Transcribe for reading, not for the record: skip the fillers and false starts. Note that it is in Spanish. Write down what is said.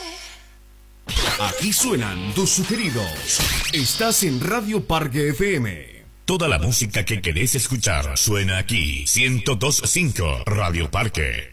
Aquí suenan tus sugeridos. Estás en Radio Parque FM. Toda la música que querés escuchar suena aquí. 102.5 Radio Parque.